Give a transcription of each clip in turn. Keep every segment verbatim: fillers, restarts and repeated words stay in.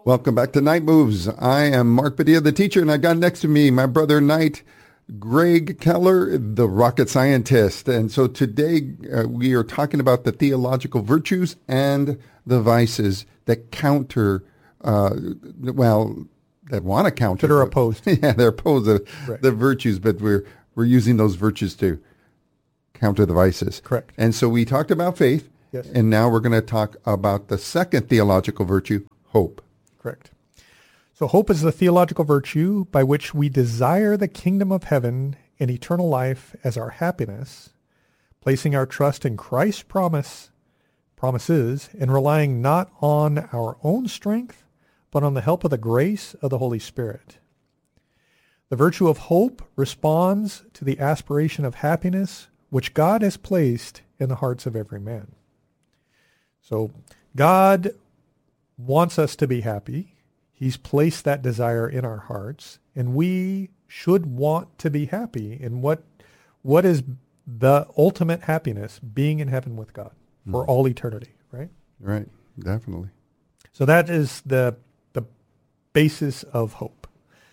Welcome back to Night Moves. I am Mark Padilla, the teacher, and I got next to me my brother Knight, Greg Keller, the rocket scientist. And so today uh, we are talking about the theological virtues and the vices that counter, uh, well, that want to counter. That are opposed. Yeah, they're opposed to right. the virtues, but we're we're using those virtues to counter the vices. Correct. And so we talked about faith, yes. And now we're going to talk about the second theological virtue, hope. Correct. So hope is the theological virtue by which we desire the kingdom of heaven and eternal life as our happiness, placing our trust in Christ's promise, promises, and relying not on our own strength, but on the help of the grace of the Holy Spirit. The virtue of hope responds to the aspiration of happiness which God has placed in the hearts of every man. So God wants us to be happy. He's placed that desire in our hearts, and we should want to be happy. And what what is the ultimate happiness? Being in heaven with God for mm. all eternity, right? Right, definitely. So that is the the basis of hope.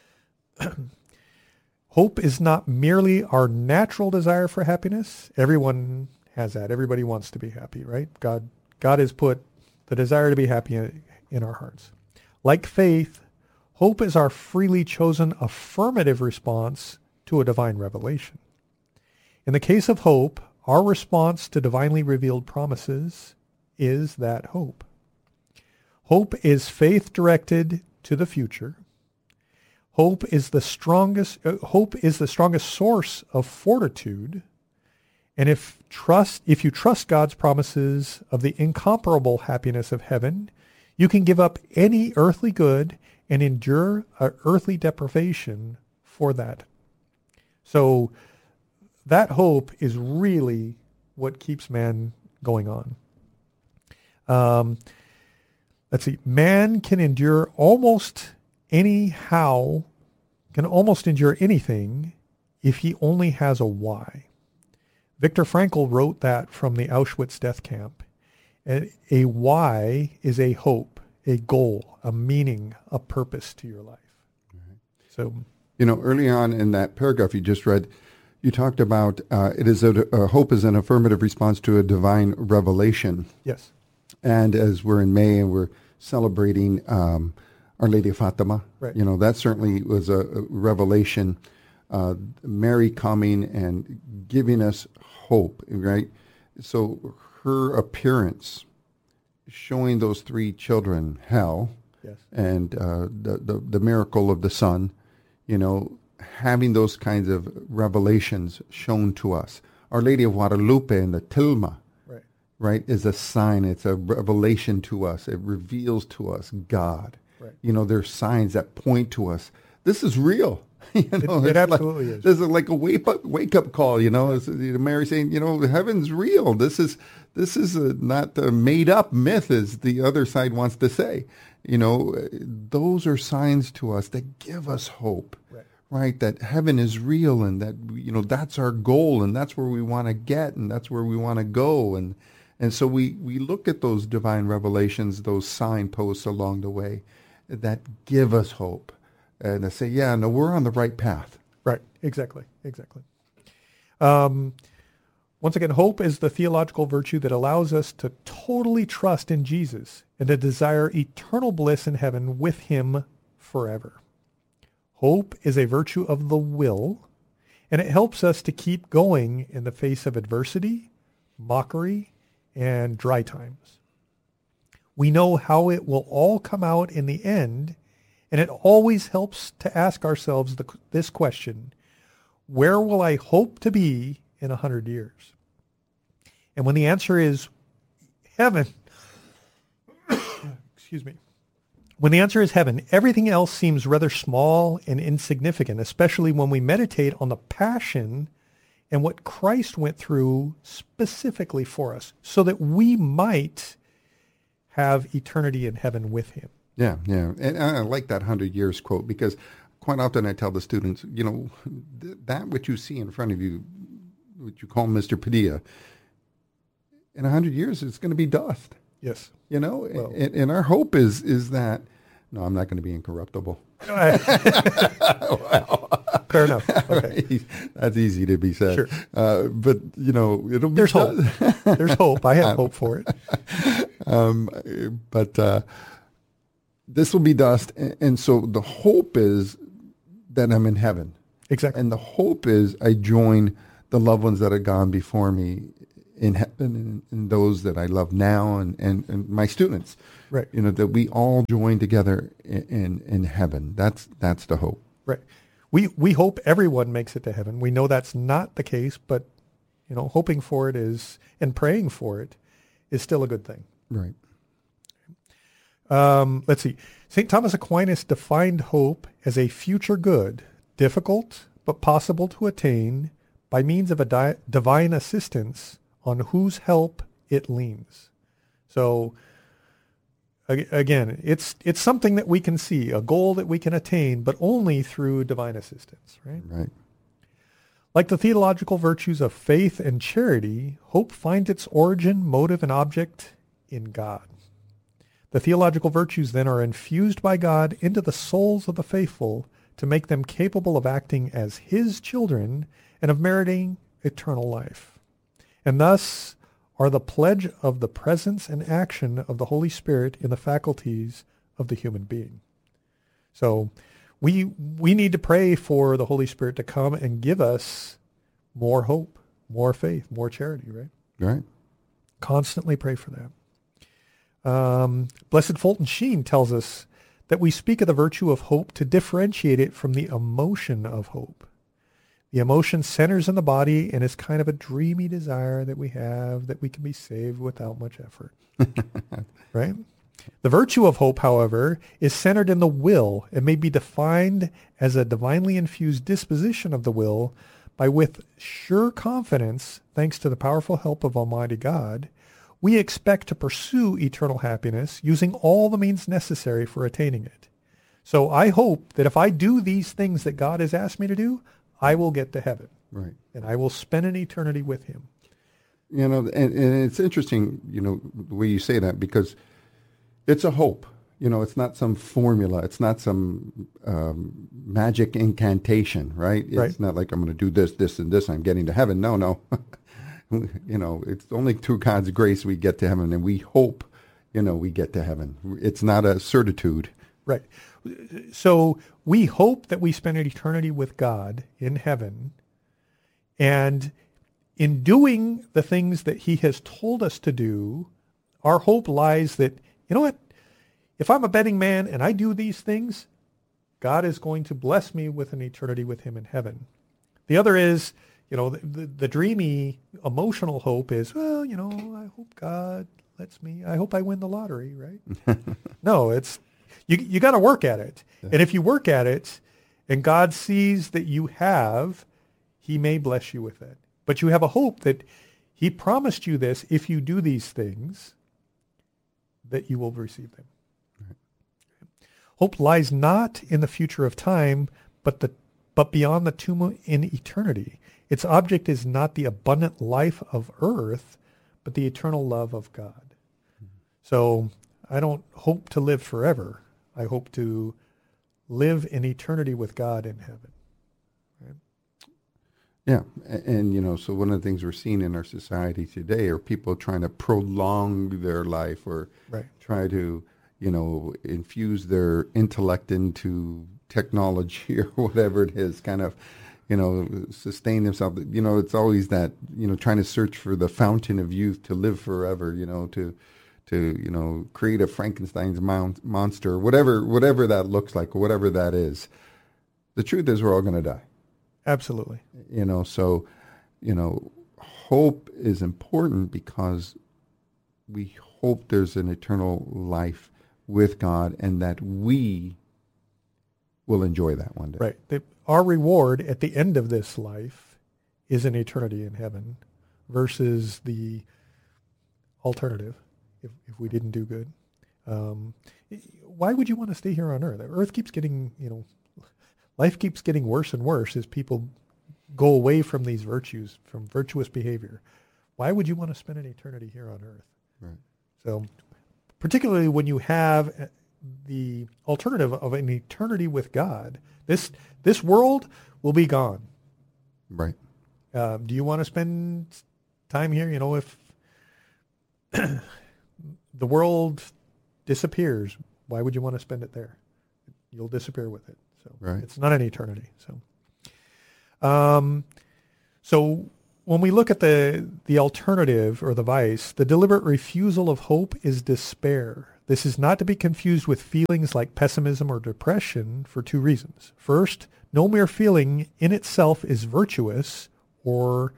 Hope is not merely our natural desire for happiness. Everyone has that. Everybody wants to be happy, right? God God has put the desire to be happy in, in our hearts. Like faith, hope is our freely chosen affirmative response to a divine revelation. In the case of hope, our response to divinely revealed promises is that hope. Hope is faith directed to the future. Hope is the strongest uh, hope is the strongest source of fortitude. And if trust if you trust God's promises of the incomparable happiness of heaven, you can give up any earthly good and endure a earthly deprivation for that. So that hope is really what keeps man going on. Um, let's see. Man can endure almost anyhow, can almost endure anything if he only has a why. Viktor Frankl wrote that from the Auschwitz death camp. A why is a hope, a goal, a meaning, a purpose to your life. Mm-hmm. So, you know, early on in that paragraph you just read, you talked about uh, it is a, a hope is an affirmative response to a divine revelation. Yes. And as we're in May and we're celebrating um, Our Lady of Fatima, right. You know, that certainly was a, a revelation. Uh, Mary coming and giving us hope, right? So her appearance, showing those three children hell, yes. and uh, the, the the miracle of the Son, you know, having those kinds of revelations shown to us. Our Lady of Guadalupe and the Tilma, right, right, is a sign. It's a revelation to us. It reveals to us God. Right. You know, there's signs that point to us. This is real. You know, it, it absolutely like, is. This is like a wake up wake up call. You know, it's, you know, Mary saying, you know, heaven's real. This is this is a, not a made up myth, as the other side wants to say. You know, those are signs to us that give us hope, right? right? That heaven is real, and that, you know, that's our goal, and that's where we want to get, and that's where we want to go, and and so we we look at those divine revelations, those signposts along the way, that give us hope. And I say, yeah, no, we're on the right path. Right, exactly, exactly. Um, once again, hope is the theological virtue that allows us to totally trust in Jesus and to desire eternal bliss in heaven with him forever. Hope is a virtue of the will, and it helps us to keep going in the face of adversity, mockery, and dry times. We know how it will all come out in the end. And it always helps to ask ourselves the, this question: where will I hope to be in a hundred years? And when the answer is heaven, excuse me, when the answer is heaven, everything else seems rather small and insignificant, especially when we meditate on the passion and what Christ went through specifically for us, so that we might have eternity in heaven with him. Yeah, yeah. And I like that hundred years quote, because quite often I tell the students, you know, th- that what you see in front of you, what you call Mister Padilla, in a hundred years, it's going to be dust. Yes. You know, Well, and, and our hope is is that No, I'm not going to be incorruptible. Fair enough. Okay. That's easy to be said. Sure. Uh, but, you know, it'll be... There's hope. There's hope. I have hope for it. Um, but uh, this will be dust. And, and so the hope is that I'm in heaven. Exactly. And the hope is I join the loved ones that have gone before me in heaven, and, and those that I love now, and, and, and my students. Right. You know, that we all join together in, in, in heaven. That's that's the hope. Right. We we hope everyone makes it to heaven. We know that's not the case, but, you know, hoping for it is, and praying for it is still a good thing. Right. Um, let's see. Saint Thomas Aquinas defined hope as a future good, difficult but possible to attain by means of a di- divine assistance on whose help it leans. So, ag- again, it's it's something that we can see, a goal that we can attain, but only through divine assistance, right? Right. Like the theological virtues of faith and charity, hope finds its origin, motive, and object in God. The theological virtues then are infused by God into the souls of the faithful to make them capable of acting as his children and of meriting eternal life. And thus are the pledge of the presence and action of the Holy Spirit in the faculties of the human being. So we we need to pray for the Holy Spirit to come and give us more hope, more faith, more charity, right? Right. Constantly pray for that. Um, Blessed Fulton Sheen tells us that we speak of the virtue of hope to differentiate it from the emotion of hope. The emotion centers in the body and is kind of a dreamy desire that we have that we can be saved without much effort. Right? The virtue of hope, however, is centered in the will and may be defined as a divinely infused disposition of the will by with sure confidence, thanks to the powerful help of Almighty God, we expect to pursue eternal happiness using all the means necessary for attaining it. So I hope that if I do these things that God has asked me to do, I will get to heaven. Right. And I will spend an eternity with him. You know, and, and it's interesting, you know, the way you say that, because it's a hope. You know, it's not some formula. It's not some um, magic incantation, right? It's Right. not like I'm going to do this, this, and this. I'm getting to heaven. No, no. You know, it's only through God's grace we get to heaven, and we hope, you know, we get to heaven. It's not a certitude. Right. So we hope that we spend an eternity with God in heaven, and in doing the things that he has told us to do, our hope lies that, you know what, if I'm a betting man and I do these things, God is going to bless me with an eternity with him in heaven. The other is, you know, the, the, the dreamy, emotional hope is, well, you know, I hope God lets me, I hope I win the lottery, right? No, it's, you you got to work at it. Yeah. And if you work at it and God sees that you have, he may bless you with it. But you have a hope that he promised you this, if you do these things, that you will receive them. Right. Hope lies not in the future of time, but the but beyond the tomb in eternity. Its object is not the abundant life of earth, but the eternal love of God. Mm-hmm. So I don't hope to live forever. I hope to live in eternity with God in heaven. Right? Yeah. And, and, you know, so one of the things we're seeing in our society today are people trying to prolong their life, or right. try to, you know, infuse their intellect into technology or whatever it is, kind of, you know, sustain themselves. You know, it's always that, you know, trying to search for the fountain of youth to live forever, you know, to, to, you know, create a Frankenstein's mount, monster, whatever, whatever that looks like, or whatever that is. The truth is we're all going to die. Absolutely. You know, so, you know, hope is important because we hope there's an eternal life with God, and that we will enjoy that one day. Right. The, our reward at the end of this life is an eternity in heaven versus the alternative if, if we didn't do good. Um, why would you want to stay here on Earth? Earth keeps getting, you know, life keeps getting worse and worse as people go away from these virtues, from virtuous behavior. Why would you want to spend an eternity here on Earth? Right. So particularly when you have the alternative of an eternity with God. This this world will be gone. Right. Uh, do you want to spend time here? You know, if the world disappears, why would you want to spend it there? You'll disappear with it. So right. It's not an eternity. So, um, so when we look at the the alternative or the vice, the deliberate refusal of hope is despair. This is not to be confused with feelings like pessimism or depression for two reasons. First, no mere feeling in itself is virtuous or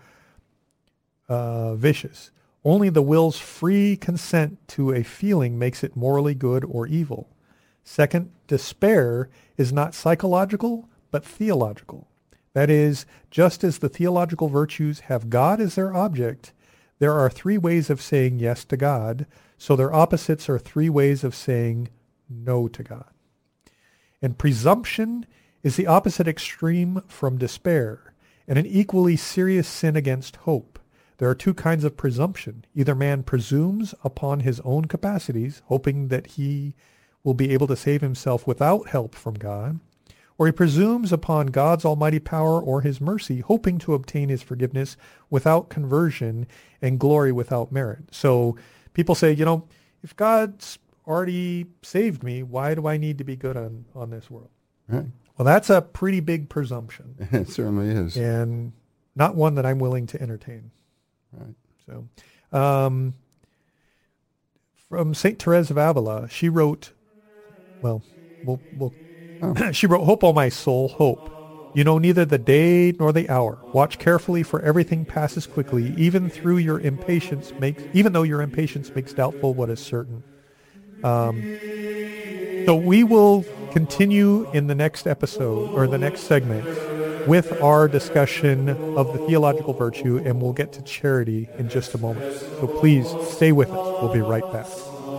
uh, vicious. Only the will's free consent to a feeling makes it morally good or evil. Second, despair is not psychological, but theological. That is, just as the theological virtues have God as their object, there are three ways of saying yes to God, so their opposites are three ways of saying no to God. And presumption is the opposite extreme from despair, and an equally serious sin against hope. There are two kinds of presumption. Either man presumes upon his own capacities, hoping that he will be able to save himself without help from God, or he presumes upon God's almighty power or his mercy, hoping to obtain his forgiveness without conversion and glory without merit. So people say, you know, if God's already saved me, why do I need to be good on, on this world? Right. Well, that's a pretty big presumption. It certainly is. And not one that I'm willing to entertain. Right. So, um, from Saint Therese of Avila, she wrote, well, we'll, we'll oh. she wrote, "Hope, O my soul, hope. You know neither the day nor the hour. Watch carefully, for everything passes quickly, even through your impatience makes, even though your impatience makes doubtful what is certain." Um, so we will continue in the next episode or the next segment with our discussion of the theological virtue, and we'll get to charity in just a moment. So please stay with us. We'll be right back.